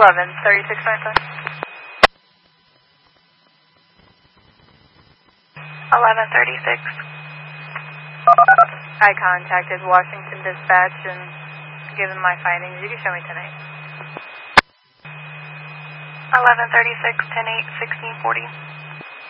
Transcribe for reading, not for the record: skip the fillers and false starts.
11:36 Northwest. 11:36. I contacted Washington Dispatch and given my findings. You can show me tonight. 11:36, 10:8, 1640.